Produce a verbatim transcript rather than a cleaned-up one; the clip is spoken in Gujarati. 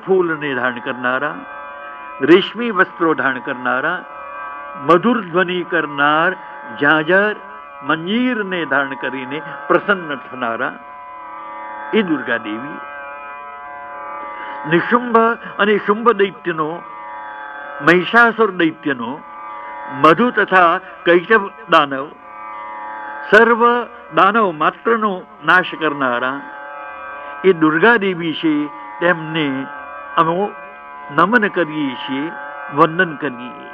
ફૂલને ધારણ કરનારા, રેશમી વસ્ત્રો ધારણ કરનારા, મધુર ધ્વનિ કરનાર ઝાંઝર મંજીરને ધારણ કરીને પ્રસન્ન થનારા એ દુર્ગા દેવી. નિશુંભ અને શુંભ દૈત્યનો, મહિષાસુર દૈત્યનો, મધુ તથા કૈટવ દાનવ, સર્વ દાનવ માત્રનો નાશ કરનારા એ દુર્ગા દેવી છે. તેમને અમે નમન કરીએ છીએ, વંદન કરીએ.